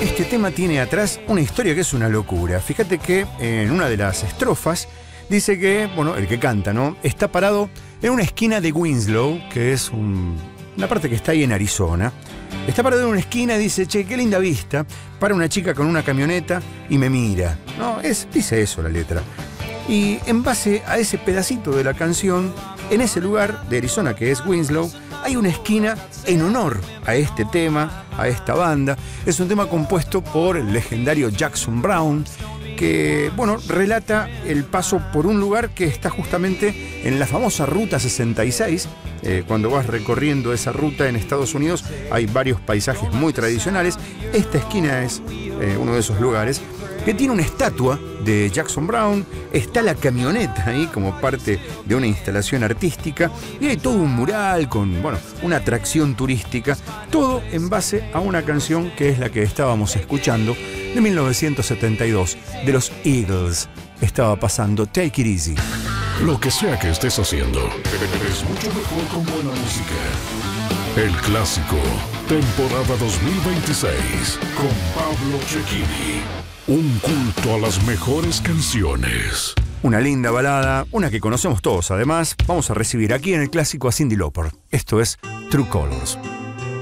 Este tema tiene atrás una historia que es una locura. Fíjate que en una de las estrofas dice que, bueno, el que canta, ¿no?, está parado en una esquina de Winslow, que es una parte que está ahí en Arizona. Está parado en una esquina y dice, che, qué linda vista. Para una chica con una camioneta y me mira. No, dice eso la letra. Y en base a ese pedacito de la canción, en ese lugar de Arizona que es Winslow, hay una esquina en honor a este tema, a esta banda. Es un tema compuesto por el legendario Jackson Browne, que, bueno, relata el paso por un lugar que está justamente en la famosa Ruta 66. Cuando vas recorriendo esa ruta en Estados Unidos hay varios paisajes muy tradicionales. Esta esquina es uno de esos lugares que tiene una estatua de Jackson Browne. Está la camioneta ahí como parte de una instalación artística y hay todo un mural con, bueno, una atracción turística, todo en base a una canción que es la que estábamos escuchando de 1972 de los Eagles. Estaba pasando Take It Easy. Lo que sea que estés haciendo, es mucho mejor con buena música. El Clásico, temporada 2026, con Pablo Cecchini. Un culto a las mejores canciones. Una linda balada, una que conocemos todos además. Vamos a recibir aquí en El Clásico a Cyndi Lauper. Esto es True Colors.